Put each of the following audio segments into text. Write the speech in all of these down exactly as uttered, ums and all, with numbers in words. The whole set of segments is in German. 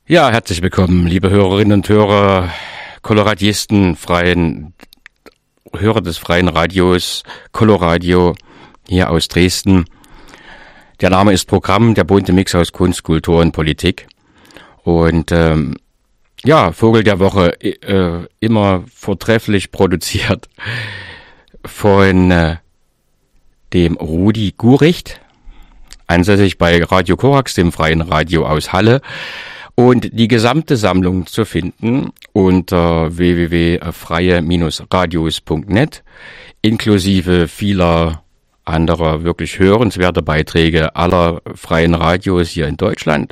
Ja, herzlich willkommen, liebe Hörerinnen und Hörer, Koloradisten, freien Hörer des freien Radios, Coloradio, hier aus Dresden. Der Name ist Programm, der bunte Mix aus Kunst, Kultur und Politik. Und ähm, ja, Vogel der Woche, äh, immer vortrefflich produziert von äh, dem Rudi Guricht, ansässig bei Radio Korax, dem freien Radio aus Halle. Und die gesamte Sammlung zu finden unter w w w punkt freie radios punkt net, inklusive vieler anderer wirklich hörenswerter Beiträge aller freien Radios hier in Deutschland.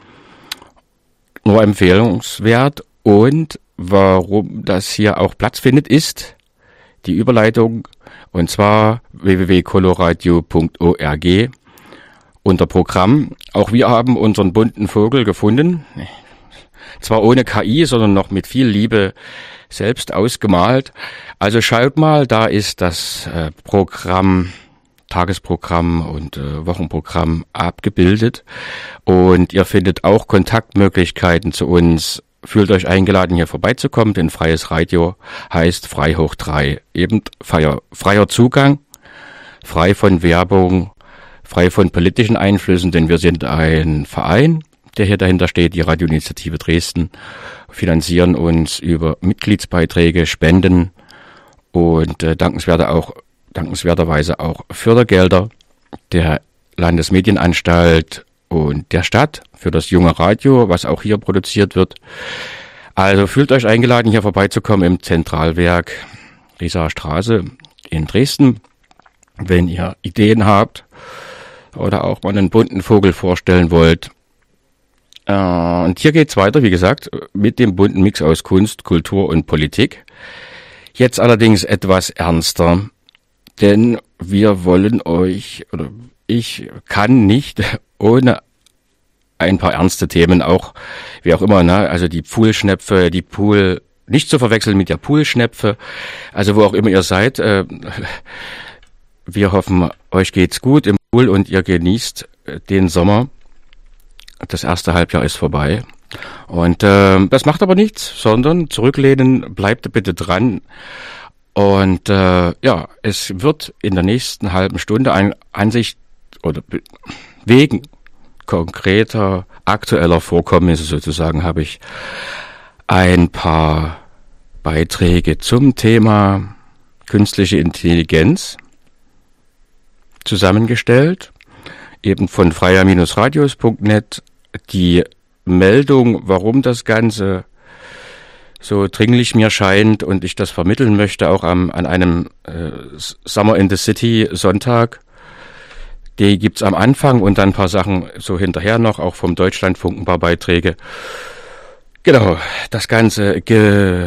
Nur empfehlenswert. Und warum das hier auch Platz findet, ist die Überleitung, und zwar w w w punkt coloradio punkt org. Unter Programm. Auch wir haben unseren bunten Vogel gefunden. Zwar ohne K I, sondern noch mit viel Liebe selbst ausgemalt. Also schaut mal, da ist das äh, Programm, Tagesprogramm und äh, Wochenprogramm abgebildet. Und ihr findet auch Kontaktmöglichkeiten zu uns. Fühlt euch eingeladen, hier vorbeizukommen, denn freies Radio heißt frei hoch drei. Eben freier, freier Zugang, frei von Werbung, frei von politischen Einflüssen, denn wir sind ein Verein, der hier dahinter steht, die Radioinitiative Dresden, finanzieren uns über Mitgliedsbeiträge, Spenden und äh, dankenswerter auch, dankenswerterweise auch Fördergelder der Landesmedienanstalt und der Stadt für das junge Radio, was auch hier produziert wird. Also fühlt euch eingeladen, hier vorbeizukommen im Zentralwerk Riesaer Straße in Dresden, wenn ihr Ideen habt oder auch mal einen bunten Vogel vorstellen wollt. Äh, und hier geht's weiter, wie gesagt, mit dem bunten Mix aus Kunst, Kultur und Politik. Jetzt allerdings etwas ernster, denn wir wollen euch, oder ich kann nicht ohne ein paar ernste Themen, auch, wie auch immer, ne, also die Poolschnepfe, die Pool, nicht zu verwechseln mit der Poolschnepfe, also wo auch immer ihr seid, äh, wir hoffen, euch geht's gut im Pool und ihr genießt den Sommer. Das erste Halbjahr ist vorbei. Und äh, das macht aber nichts, sondern zurücklehnen, bleibt bitte dran. Und äh, ja, es wird in der nächsten halben Stunde ein Ansicht oder wegen konkreter, aktueller Vorkommnisse sozusagen habe ich ein paar Beiträge zum Thema künstliche Intelligenz zusammengestellt, eben von freier radios punkt net. Die Meldung, warum das Ganze so dringlich mir scheint und ich das vermitteln möchte, auch am, an einem äh, Summer in the City Sonntag, die gibt's am Anfang und dann ein paar Sachen so hinterher noch, auch vom Deutschlandfunk ein paar Beiträge. Genau, das Ganze ge